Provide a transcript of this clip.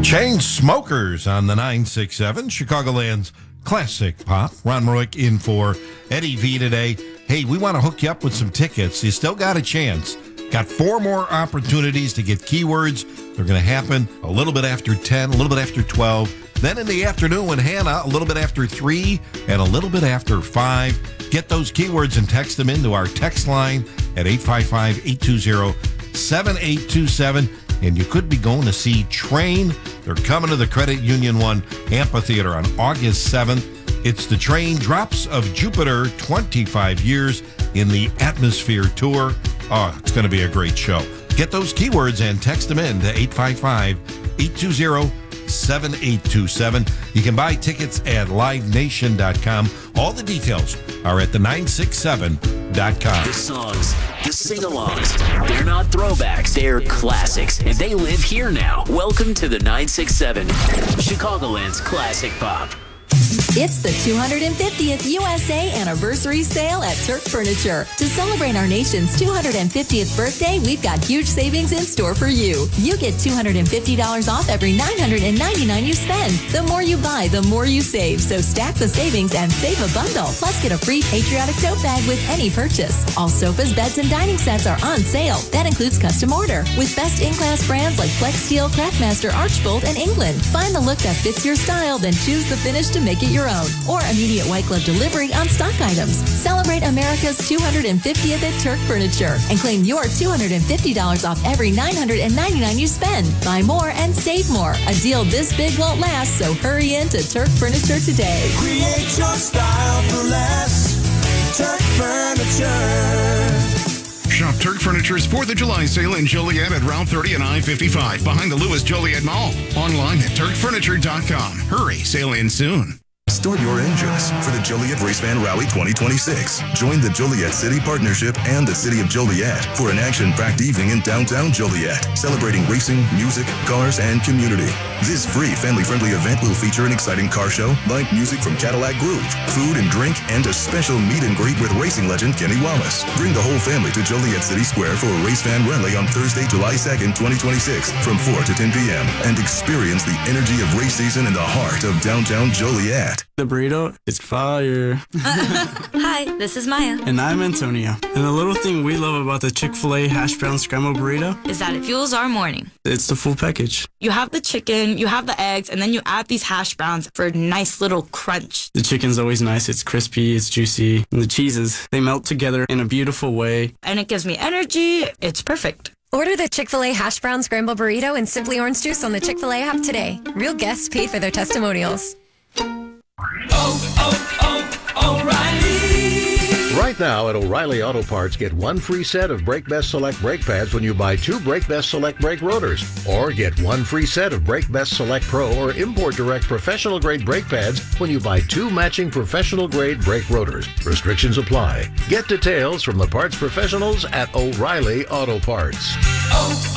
Chainsmokers on the 967, Chicagoland's classic pop. Ron Roik in for Eddie V today. Hey, we want to hook you up with some tickets. You still got a chance. Got 4 more opportunities to get keywords. They're going to happen a little bit after 10, a little bit after 12. Then in the afternoon with Hannah, a little bit after 3 and a little bit after 5. Get those keywords and text them into our text line at 855-820-7827. And you could be going to see Train. They're coming to the Credit Union One Amphitheater on August 7th. It's the Train Drops of Jupiter, 25 years in the Atmosphere Tour. Oh, it's going to be a great show. Get those keywords and text them in to 855-820-7827. You can buy tickets at livenation.com. All the details are at the967.com. The songs, the sing-alongs, they're not throwbacks, they're classics, and they live here now. Welcome to the 967, Chicagoland's classic pop. It's the 250th USA Anniversary Sale at Turk Furniture. To celebrate our nation's 250th birthday, we've got huge savings in store for you. You get $250 off every $999 you spend. The more you buy, the more you save. So stack the savings and save a bundle. Plus, get a free patriotic tote bag with any purchase. All sofas, beds, and dining sets are on sale. That includes custom order with best in-class brands like Flex Steel, Craftmaster, Archbold, and England. Find the look that fits your style, then choose the finish to make it your own, or immediate white glove delivery on stock items. Celebrate America's 250th at Turk Furniture and claim your $250 off every $999 you spend. Buy more and save more. A deal this big won't last, so hurry in to Turk Furniture today. Create your style for less. Turk Furniture. Shop Turk Furniture's 4th of July sale in Joliet at Route 30 and I-55 behind the Lewis Joliet Mall. Online at turkfurniture.com. Hurry, sale ends soon. Start your engines for the Joliet Race Fan Rally 2026. Join the Joliet City Partnership and the City of Joliet for an action-packed evening in downtown Joliet, celebrating racing, music, cars, and community. This free family-friendly event will feature an exciting car show, live music from Cadillac Groove, food and drink, and a special meet and greet with racing legend Kenny Wallace. Bring the whole family to Joliet City Square for a Race Fan Rally on Thursday, July 2nd, 2026 from 4 to 10 p.m. and experience the energy of race season in the heart of downtown Joliet. The burrito is fire. Hi, this is Maya. And I'm Antonio. And the little thing we love about the Chick-fil-A hash brown scrambled burrito is that it fuels our morning. It's the full package. You have the chicken, you have the eggs, and then you add these hash browns for a nice little crunch. The chicken's always nice. It's crispy, it's juicy. And the cheeses, they melt together in a beautiful way. And it gives me energy. It's perfect. Order the Chick-fil-A hash brown scrambled burrito and Simply Orange Juice on the Chick-fil-A app today. Real guests pay for their testimonials. O'Reilly. Right now at O'Reilly Auto Parts, get 1 free set of Brake Best Select brake pads when you buy 2 Brake Best Select brake rotors. Or get 1 free set of Brake Best Select Pro or Import Direct professional grade brake pads when you buy 2 matching professional grade brake rotors. Restrictions apply. Get details from the parts professionals at O'Reilly Auto Parts.